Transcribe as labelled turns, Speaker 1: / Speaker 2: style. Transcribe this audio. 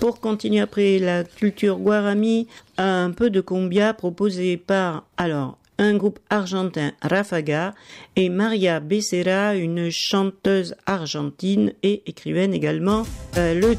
Speaker 1: pour continuer après la culture guarani, un peu de cumbia proposé par, un groupe argentin, Ráfaga, et Maria Becerra, une chanteuse argentine et écrivaine également. Le